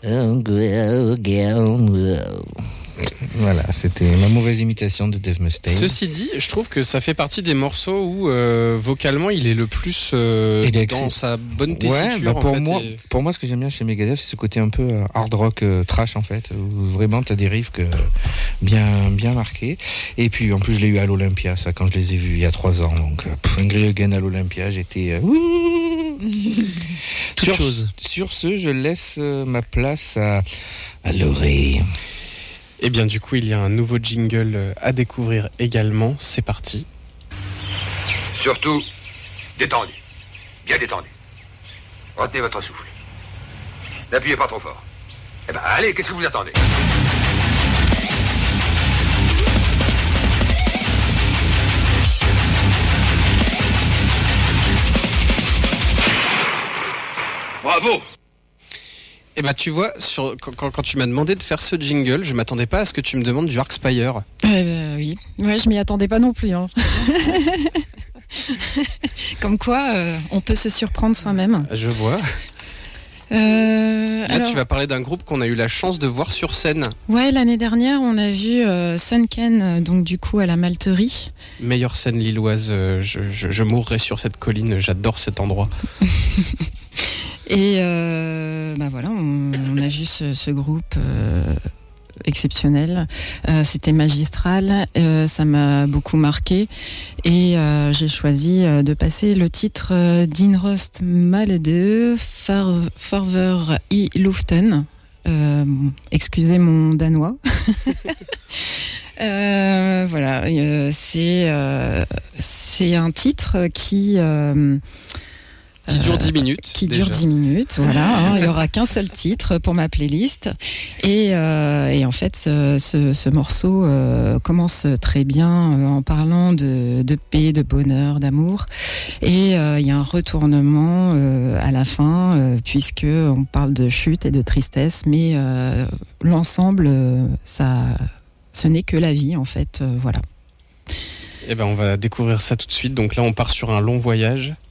Voilà, c'était ma mauvaise imitation de Dave Mustaine. Ceci dit, je trouve que ça fait partie des morceaux où vocalement il est le plus dans sa bonne tessiture. Ouais, pour moi, ce que j'aime bien chez Megadeth, c'est ce côté un peu hard rock trash en fait, où vraiment t'as des riffs bien marqués. Et puis en plus, je l'ai eu à l'Olympia, ça, quand je les ai vus il y a 3 ans. Donc, Angry Again à l'Olympia, j'étais. Sur ce, je laisse ma place à Laurie. Et bien du coup, il y a un nouveau jingle à découvrir également. C'est parti. Surtout, détendu. Bien détendu. Retenez votre souffle. N'appuyez pas trop fort. Eh ben, allez, qu'est-ce que vous attendez ? Bravo! Eh ben tu vois, quand tu m'as demandé de faire ce jingle, je m'attendais pas à ce que tu me demandes du Arcspire. Oui, ouais, je m'y attendais pas non plus. Hein. Comme quoi, on peut se surprendre soi-même. Je vois. Là, tu vas parler d'un groupe qu'on a eu la chance de voir sur scène. Ouais, l'année dernière, on a vu Sunken, donc du coup à la Malterie. Meilleure scène lilloise, je mourrais sur cette colline, j'adore cet endroit. Et voilà, on a vu ce groupe exceptionnel. C'était magistral, ça m'a beaucoup marqué. Et j'ai choisi de passer le titre d'Inrost Malede, Farver i Luften. Excusez mon danois. Voilà, c'est un titre qui dure 10 minutes. Qui dure 10 minutes, voilà. Hein, il n'y aura qu'un seul titre pour ma playlist. Et en fait, ce morceau commence très bien en parlant de paix, de bonheur, d'amour. Et il y a un retournement à la fin, puisque on parle de chute et de tristesse. Mais l'ensemble, ce n'est que la vie, en fait. Voilà. Eh ben, on va découvrir ça tout de suite. Donc là, on part sur un long voyage.